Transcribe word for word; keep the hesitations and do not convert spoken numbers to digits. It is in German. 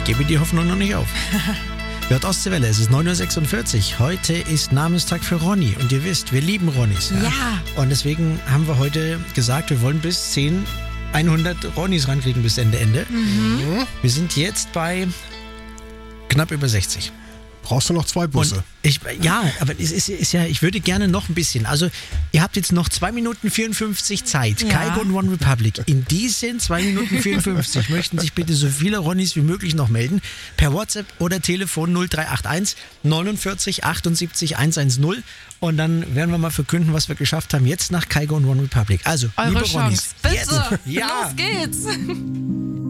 gebe die Hoffnung noch nicht auf. J Ostseewelle, es ist neun Uhr sechsundvierzig. Heute ist Namenstag für Ronny. Und ihr wisst, wir lieben Ronnys. Ja. Ja. Und deswegen haben wir heute gesagt, wir wollen bis zehn, hundert Ronnys rankriegen bis Ende, Ende. Mhm. Wir sind jetzt bei knapp über sechzig. Brauchst du noch zwei Busse? Und ich, ja, aber es ist, ist ja, ich würde gerne noch ein bisschen. Also, ihr habt jetzt noch zwei Minuten vierundfünfzig Zeit. Ja. Kaigo und One Republic. In diesen zwei Minuten vierundfünfzig möchten sich bitte so viele Ronnys wie möglich noch melden. Per WhatsApp oder Telefon null drei acht eins neunundvierzig achtundsiebzig hundertzehn. Und dann werden wir mal verkünden, was wir geschafft haben. Jetzt nach Kaigo und One Republic. Also, Eure liebe Chance. Ronnys. Bitte. Jetzt. Ja. Los geht's.